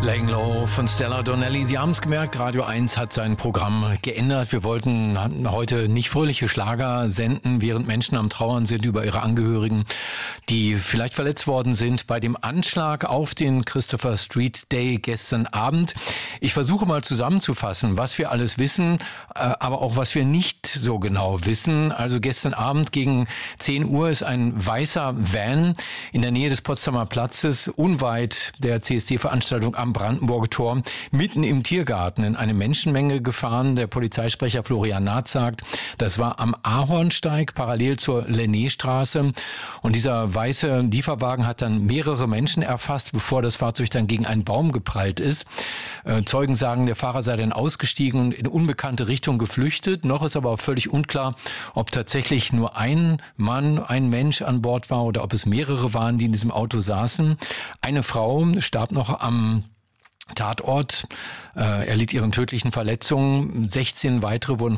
Laying Low von Stella Donnelly. Sie haben es gemerkt, Radio 1 hat sein Programm geändert. Wir wollten heute nicht fröhliche Schlager senden, während Menschen am Trauern sind über ihre Angehörigen, die vielleicht verletzt worden sind bei dem Anschlag auf den Christopher Street Day gestern Abend. Ich versuche mal zusammenzufassen, was wir alles wissen, aber auch was wir nicht so genau wissen. Also gestern Abend gegen 10 Uhr ist ein weißer Van in der Nähe des Potsdamer Platzes, unweit der CSD-Veranstaltung am Brandenburger Tor, mitten im Tiergarten in eine Menschenmenge gefahren. Der Polizeisprecher Florian Nath sagt, das war am Ahornsteig parallel zur Lenné-Straße. Und dieser weiße Lieferwagen hat dann mehrere Menschen erfasst, bevor das Fahrzeug dann gegen einen Baum geprallt ist. Zeugen sagen, der Fahrer sei dann ausgestiegen und in unbekannte Richtung geflüchtet. Noch ist aber auch völlig unklar, ob tatsächlich nur ein Mann, ein Mensch an Bord war oder ob es mehrere waren, die in diesem Auto saßen. Eine Frau starb noch am Tatort, erlitt ihren tödlichen Verletzungen. 16 weitere wurden